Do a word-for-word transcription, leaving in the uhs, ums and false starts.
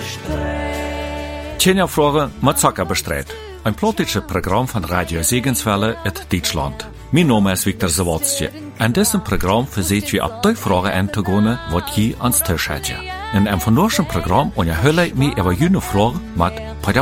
Tjenja-Fragen mit Zucker bestreit. Ein politisches Programm von Radio Segenswelle in Deutschland. Mein Name ist Viktor Zawadzki. In diesem Programm versuchen wir ab die Fragen einzugehen, was je ans Tisch hat. In einem von diesem Programm unterhalten wir über jene Fragen mit